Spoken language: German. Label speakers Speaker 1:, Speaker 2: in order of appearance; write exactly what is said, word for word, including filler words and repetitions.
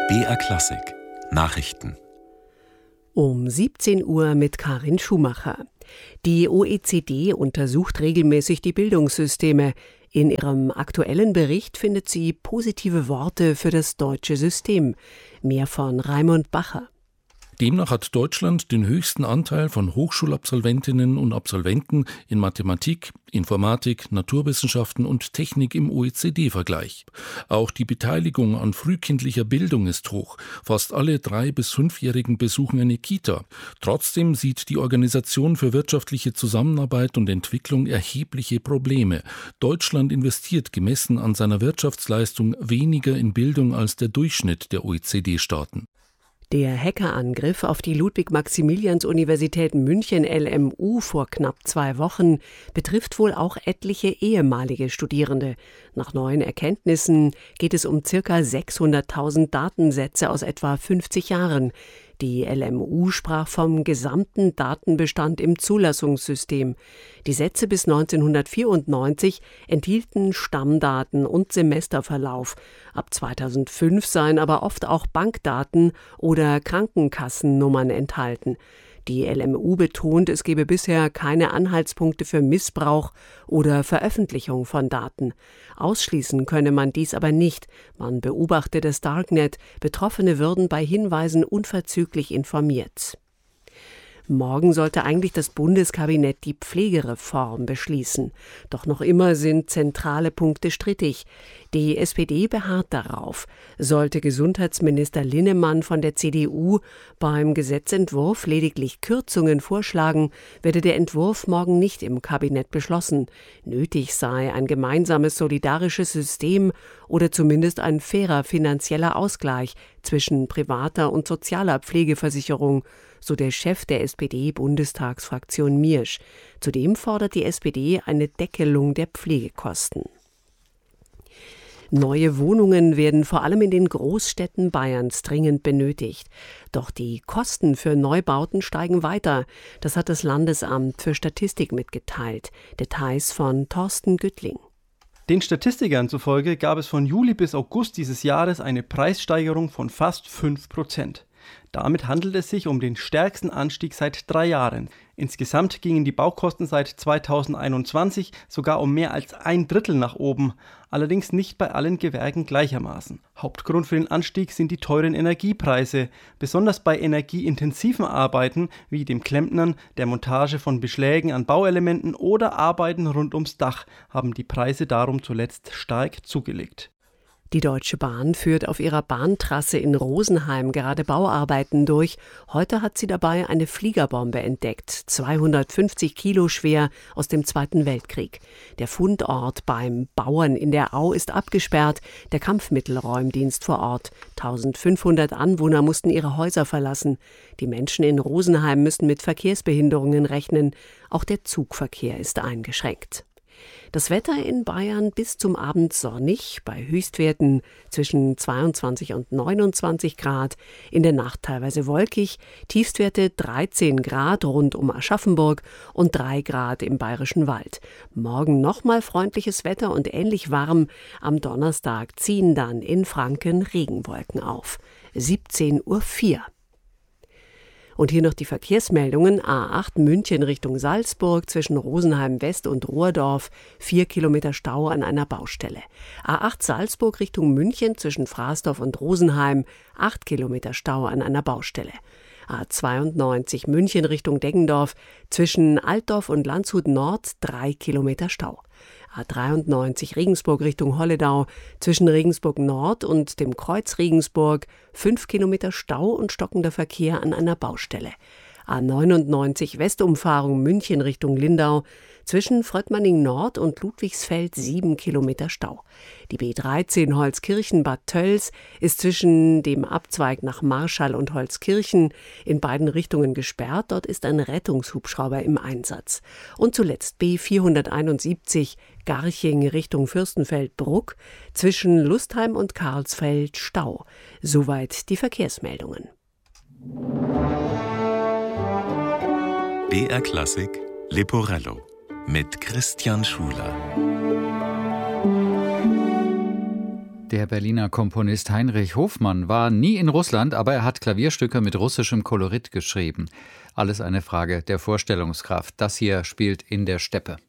Speaker 1: B R Klassik Nachrichten
Speaker 2: Um siebzehn Uhr mit Karin Schumacher. Die O E C D untersucht regelmäßig die Bildungssysteme. In ihrem aktuellen Bericht findet sie positive Worte für das deutsche System. Mehr von Raimund Bacher.
Speaker 3: Demnach hat Deutschland den höchsten Anteil von Hochschulabsolventinnen und Absolventen in Mathematik, Informatik, Naturwissenschaften und Technik im O E C D-Vergleich. Auch die Beteiligung an frühkindlicher Bildung ist hoch. Fast alle drei- bis fünfjährigen besuchen eine Kita. Trotzdem sieht die Organisation für wirtschaftliche Zusammenarbeit und Entwicklung erhebliche Probleme. Deutschland investiert gemessen an seiner Wirtschaftsleistung weniger in Bildung als der Durchschnitt der O E C D-Staaten.
Speaker 2: Der Hackerangriff auf die Ludwig-Maximilians-Universität München L M U vor knapp zwei Wochen betrifft wohl auch etliche ehemalige Studierende. Nach neuen Erkenntnissen geht es um ca. sechshunderttausend Datensätze aus etwa fünfzig Jahren. Die L M U sprach vom gesamten Datenbestand im Zulassungssystem. Die Sätze bis neunzehnhundertvierundneunzig enthielten Stammdaten und Semesterverlauf. Ab zweitausendfünf seien aber oft auch Bankdaten oder Krankenkassennummern enthalten. Die L M U betont, es gebe bisher keine Anhaltspunkte für Missbrauch oder Veröffentlichung von Daten. Ausschließen könne man dies aber nicht. Man beobachte das Darknet. Betroffene würden bei Hinweisen unverzüglich informiert. Morgen sollte eigentlich das Bundeskabinett die Pflegereform beschließen. Doch noch immer sind zentrale Punkte strittig. Die S P D beharrt darauf. Sollte Gesundheitsminister Linnemann von der C D U beim Gesetzentwurf lediglich Kürzungen vorschlagen, werde der Entwurf morgen nicht im Kabinett beschlossen. Nötig sei ein gemeinsames solidarisches System oder zumindest ein fairer finanzieller Ausgleich zwischen privater und sozialer Pflegeversicherung, so der Chef der S P D-Bundestagsfraktion Miersch. Zudem fordert die S P D eine Deckelung der Pflegekosten. Neue Wohnungen werden vor allem in den Großstädten Bayerns dringend benötigt. Doch die Kosten für Neubauten steigen weiter. Das hat das Landesamt für Statistik mitgeteilt. Details von Thorsten Güttling.
Speaker 4: Den Statistikern zufolge gab es von Juli bis August dieses Jahres eine Preissteigerung von fast fünf Prozent. Damit handelt es sich um den stärksten Anstieg seit drei Jahren. Insgesamt gingen die Baukosten seit zweitausendeinundzwanzig sogar um mehr als ein Drittel nach oben, allerdings nicht bei allen Gewerken gleichermaßen. Hauptgrund für den Anstieg sind die teuren Energiepreise. Besonders bei energieintensiven Arbeiten wie dem Klempnern, der Montage von Beschlägen an Bauelementen oder Arbeiten rund ums Dach haben die Preise darum zuletzt stark zugelegt.
Speaker 2: Die Deutsche Bahn führt auf ihrer Bahntrasse in Rosenheim gerade Bauarbeiten durch. Heute hat sie dabei eine Fliegerbombe entdeckt, zweihundertfünfzig Kilo schwer, aus dem Zweiten Weltkrieg. Der Fundort beim Bauern in der Au ist abgesperrt, der Kampfmittelräumdienst vor Ort. eintausendfünfhundert Anwohner mussten ihre Häuser verlassen. Die Menschen in Rosenheim müssen mit Verkehrsbehinderungen rechnen. Auch der Zugverkehr ist eingeschränkt. Das Wetter in Bayern bis zum Abend sonnig, bei Höchstwerten zwischen zweiundzwanzig und neunundzwanzig Grad, in der Nacht teilweise wolkig, Tiefstwerte dreizehn Grad rund um Aschaffenburg und drei Grad im Bayerischen Wald. Morgen nochmal freundliches Wetter und ähnlich warm. Am Donnerstag ziehen dann in Franken Regenwolken auf. siebzehn Uhr vier. Und hier noch die Verkehrsmeldungen. A acht München Richtung Salzburg zwischen Rosenheim West und Rohrdorf. Vier Kilometer Stau an einer Baustelle. A acht Salzburg Richtung München zwischen Fraßdorf und Rosenheim. Acht Kilometer Stau an einer Baustelle. A zweiundneunzig München Richtung Deggendorf zwischen Altdorf und Landshut Nord. Drei Kilometer Stau. A dreiundneunzig Regensburg Richtung Holledau zwischen Regensburg Nord und dem Kreuz Regensburg fünf Kilometer Stau und stockender Verkehr an einer Baustelle. A neunundneunzig Westumfahrung München Richtung Lindau zwischen Fröttmanning Nord und Ludwigsfeld sieben Kilometer Stau. Die B dreizehn Holzkirchen-Bad Tölz ist zwischen dem Abzweig nach Marschall und Holzkirchen in beiden Richtungen gesperrt. Dort ist ein Rettungshubschrauber im Einsatz. Und zuletzt B vierhunderteinundsiebzig Garching Richtung Fürstenfeldbruck zwischen Lustheim und Karlsfeld Stau. Soweit die Verkehrsmeldungen.
Speaker 1: B R Klassik Leporello mit Christian Schuler.
Speaker 5: Der Berliner Komponist Heinrich Hofmann war nie in Russland, aber er hat Klavierstücke mit russischem Kolorit geschrieben. Alles eine Frage der Vorstellungskraft. Das hier spielt in der Steppe.